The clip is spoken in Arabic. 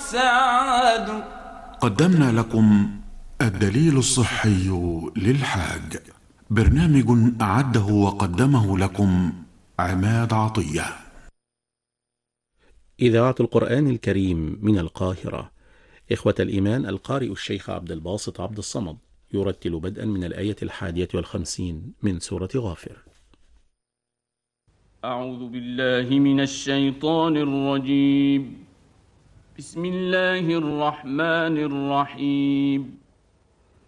والسعاد. قدمنا لكم الدليل الصحي للحاج، برنامج أعده وقدمه لكم عماد عطية. إذاعة القرآن الكريم من القاهرة. إخوة الإيمان، القارئ الشيخ عبد الباسط عبد الصمد يرتل بدءا من الآية 51 من سورة غافر. أعوذ بالله من الشيطان الرجيم. بسم الله الرحمن الرحيم.